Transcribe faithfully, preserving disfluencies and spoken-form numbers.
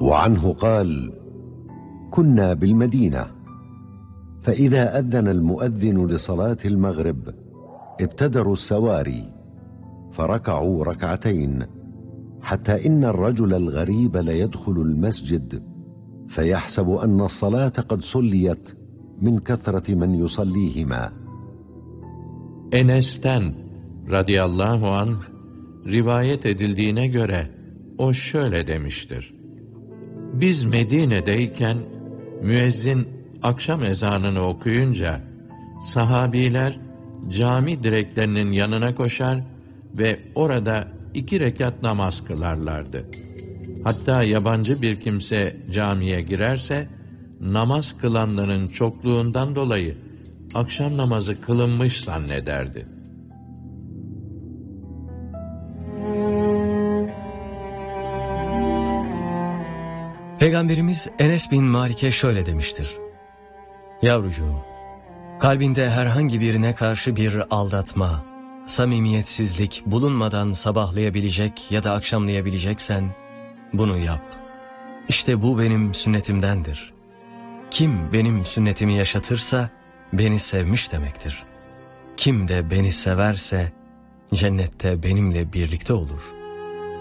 وعنه قال: كنا بالمدينة، فإذا أذن المؤذن لصلاة المغرب ابتدروا السواري فركعوا ركعتين، حتى إن الرجل الغريب ليدخل المسجد فيحسب أن الصلاة قد صليت من كثرة من يصليهما. Enes'ten radıyallahu anh rivayet edildiğine göre o şöyle demiştir: Biz Medine'deyken müezzin akşam ezanını okuyunca sahabiler cami direklerinin yanına koşar ve orada iki rekat namaz kılarlardı. Hatta yabancı bir kimse camiye girerse namaz kılanların çokluğundan dolayı akşam namazı kılınmış zannederdi. Peygamberimiz Enes bin Malik'e şöyle demiştir: Yavrucuğum, kalbinde herhangi birine karşı bir aldatma, samimiyetsizlik bulunmadan sabahlayabilecek ya da akşamlayabileceksen bunu yap. İşte bu benim sünnetimdendir. Kim benim sünnetimi yaşatırsa beni sevmiş demektir. Kim de beni severse cennette benimle birlikte olur.